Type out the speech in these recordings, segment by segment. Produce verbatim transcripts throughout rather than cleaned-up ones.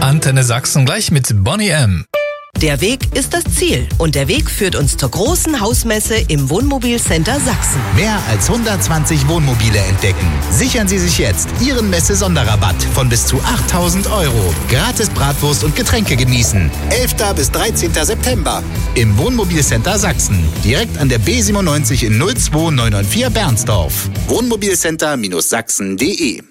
Antenne Sachsen gleich mit Bonnie M. Der Weg ist das Ziel und der Weg führt uns zur großen Hausmesse im Wohnmobilcenter Sachsen. Mehr als hundertzwanzig Wohnmobile entdecken. Sichern Sie sich jetzt Ihren Messe-Sonderrabatt von bis zu achttausend Euro. Gratis Bratwurst und Getränke genießen. elften bis dreizehnten September im Wohnmobilcenter Sachsen. Direkt an der B siebenundneunzig in null zwei neun neun vier Bernsdorf. Wohnmobilcenter Sachsen punkt de.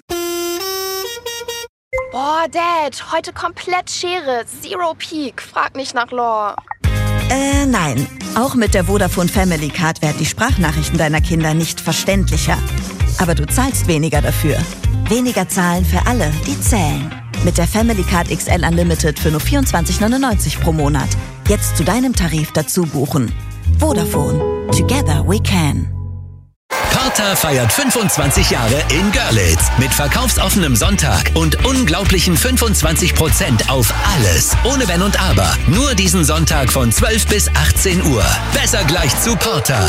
Boah, Dad, heute komplett Schere. Zero Peak. Frag nicht nach Lore. Äh, nein. Auch mit der Vodafone Family Card werden die Sprachnachrichten deiner Kinder nicht verständlicher. Aber du zahlst weniger dafür. Weniger zahlen für alle, die zählen. Mit der Family Card X L Unlimited für nur vierundzwanzig neunundneunzig pro Monat. Jetzt zu deinem Tarif dazu buchen. Vodafone. Together we can. Porter feiert fünfundzwanzig Jahre in Görlitz mit verkaufsoffenem Sonntag und unglaublichen fünfundzwanzig Prozent auf alles. Ohne Wenn und Aber. Nur diesen Sonntag von zwölf bis achtzehn Uhr. Besser gleich zu Porter.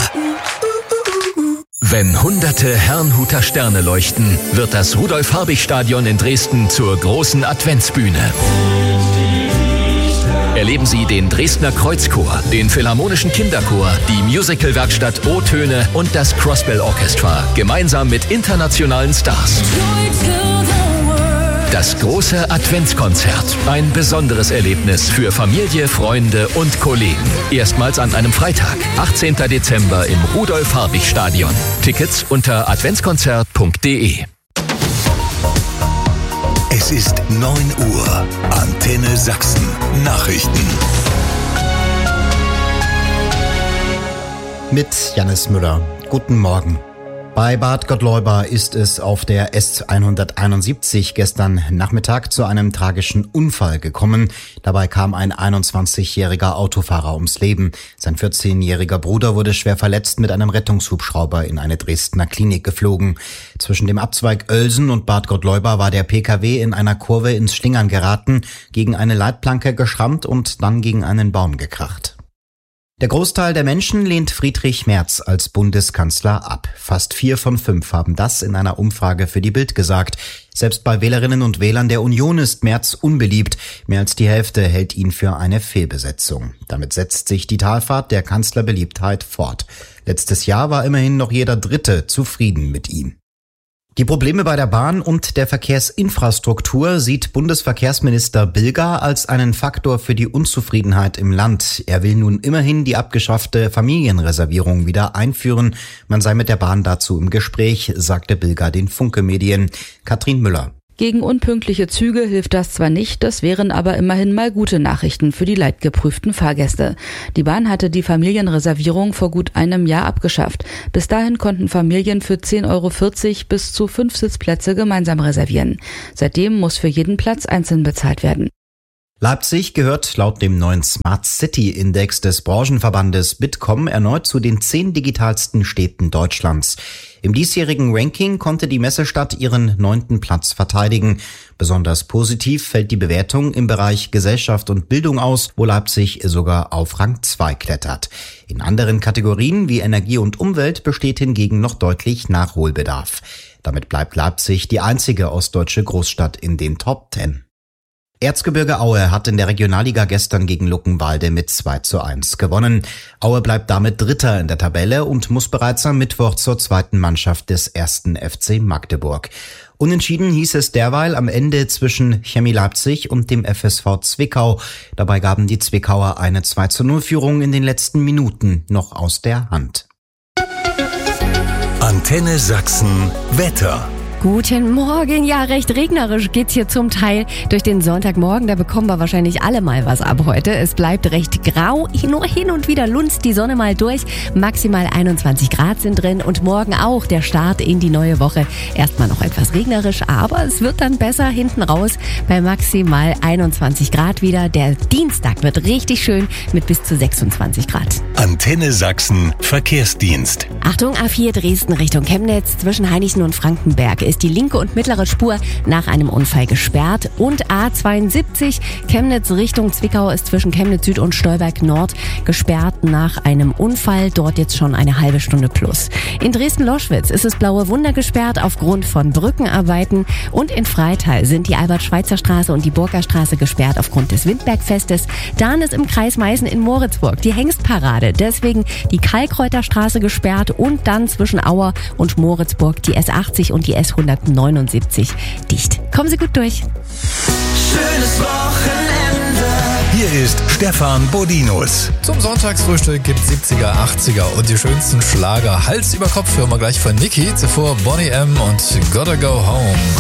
Wenn hunderte Herrnhuter Sterne leuchten, wird das Rudolf-Habich-Stadion in Dresden zur großen Adventsbühne. Erleben Sie den Dresdner Kreuzchor, den Philharmonischen Kinderchor, die Musicalwerkstatt O-Töne und das Crossbell Orchestra, gemeinsam mit internationalen Stars. Das große Adventskonzert, ein besonderes Erlebnis für Familie, Freunde und Kollegen. Erstmals an einem Freitag, achtzehnten Dezember im Rudolf-Habich-Stadion. Tickets unter adventskonzert punkt de. Es ist neun Uhr. Antenne Sachsen. Nachrichten. Mit Jannis Müller. Guten Morgen. Bei Bad Gottleuba ist es auf der S hunderteinundsiebzig gestern Nachmittag zu einem tragischen Unfall gekommen. Dabei kam ein einundzwanzigjähriger Autofahrer ums Leben. Sein vierzehnjähriger Bruder wurde schwer verletzt mit einem Rettungshubschrauber in eine Dresdner Klinik geflogen. Zwischen dem Abzweig Oelsen und Bad Gottleuba war der P K W in einer Kurve ins Schlingern geraten, gegen eine Leitplanke geschrammt und dann gegen einen Baum gekracht. Der Großteil der Menschen lehnt Friedrich Merz als Bundeskanzler ab. Fast vier von fünf haben das in einer Umfrage für die Bild gesagt. Selbst bei Wählerinnen und Wählern der Union ist Merz unbeliebt. Mehr als die Hälfte hält ihn für eine Fehlbesetzung. Damit setzt sich die Talfahrt der Kanzlerbeliebtheit fort. Letztes Jahr war immerhin noch jeder Dritte zufrieden mit ihm. Die Probleme bei der Bahn und der Verkehrsinfrastruktur sieht Bundesverkehrsminister Bilger als einen Faktor für die Unzufriedenheit im Land. Er will nun immerhin die abgeschaffte Familienreservierung wieder einführen. Man sei mit der Bahn dazu im Gespräch, sagte Bilger den Funke-Medien. Katrin Müller. Gegen unpünktliche Züge hilft das zwar nicht, das wären aber immerhin mal gute Nachrichten für die leidgeprüften Fahrgäste. Die Bahn hatte die Familienreservierung vor gut einem Jahr abgeschafft. Bis dahin konnten Familien für zehn Euro vierzig bis zu fünf Sitzplätze gemeinsam reservieren. Seitdem muss für jeden Platz einzeln bezahlt werden. Leipzig gehört laut dem neuen Smart City Index des Branchenverbandes Bitkom erneut zu den zehn digitalsten Städten Deutschlands. Im diesjährigen Ranking konnte die Messestadt ihren neunten Platz verteidigen. Besonders positiv fällt die Bewertung im Bereich Gesellschaft und Bildung aus, wo Leipzig sogar auf Rang zwei klettert. In anderen Kategorien wie Energie und Umwelt besteht hingegen noch deutlich Nachholbedarf. Damit bleibt Leipzig die einzige ostdeutsche Großstadt in den Top Ten. Erzgebirge Aue hat in der Regionalliga gestern gegen Luckenwalde mit zwei zu eins gewonnen. Aue bleibt damit Dritter in der Tabelle und muss bereits am Mittwoch zur zweiten Mannschaft des ersten F C Magdeburg. Unentschieden hieß es derweil am Ende zwischen Chemie Leipzig und dem F S V Zwickau. Dabei gaben die Zwickauer eine zwei zu null Führung in den letzten Minuten noch aus der Hand. Antenne Sachsen Wetter. Guten Morgen, ja recht regnerisch geht's hier zum Teil durch den Sonntagmorgen, da bekommen wir wahrscheinlich alle mal was ab heute. Es bleibt recht grau, nur hin und wieder lunzt die Sonne mal durch, maximal einundzwanzig Grad sind drin und morgen auch der Start in die neue Woche. Erstmal noch etwas regnerisch, aber es wird dann besser hinten raus bei maximal einundzwanzig Grad wieder. Der Dienstag wird richtig schön mit bis zu sechsundzwanzig Grad. Antenne Sachsen Verkehrsdienst. Achtung, A vier Dresden Richtung Chemnitz zwischen Hainichen und Frankenberg ist die linke und mittlere Spur nach einem Unfall gesperrt. Und A zweiundsiebzig Chemnitz Richtung Zwickau ist zwischen Chemnitz Süd und Stolberg Nord gesperrt nach einem Unfall. Dort jetzt schon eine halbe Stunde plus. In Dresden-Loschwitz ist es Blaue Wunder gesperrt aufgrund von Brückenarbeiten. Und in Freital sind die Albert-Schweitzer-Straße und die Burgerstraße gesperrt aufgrund des Windbergfestes. Dann ist im Kreis Meißen in Moritzburg die Hengstparade. Deswegen die Kalkreuterstraße gesperrt und dann zwischen Auer und Moritzburg die S achtzig und die S hundertneunundsiebzig dicht. Kommen Sie gut durch. Schönes Wochenende. Hier ist Stefan Bodinus. Zum Sonntagsfrühstück gibt's siebziger, achtziger und die schönsten Schlager. Hals über Kopf hören wir gleich von Niki. Zuvor Bonnie M. und Gotta Go Home.